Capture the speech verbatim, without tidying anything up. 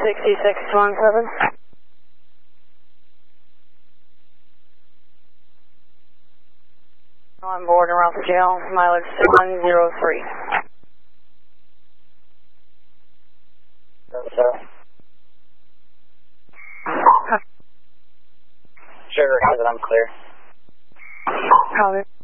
sixty-six one seven. On board around the jail, mileage six one zero three. So, sugar has it, I'm clear. Copy.